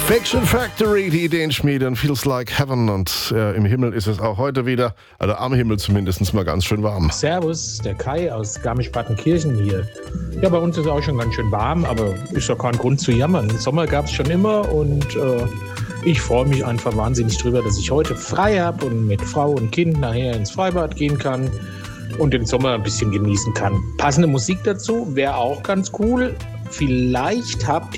Fiction Factory, die Ideenschmiede und Feels Like Heaven. Und im Himmel ist es auch heute wieder, also am Himmel zumindest mal ganz schön warm. Servus, der Kai aus Garmisch-Partenkirchen hier. Ja, bei uns ist es auch schon ganz schön warm, aber ist doch kein Grund zu jammern. Sommer gab es schon immer und ich freue mich einfach wahnsinnig drüber, dass ich heute frei habe und mit Frau und Kind nachher ins Freibad gehen kann und den Sommer ein bisschen genießen kann. Passende Musik dazu wäre auch ganz cool. Vielleicht habt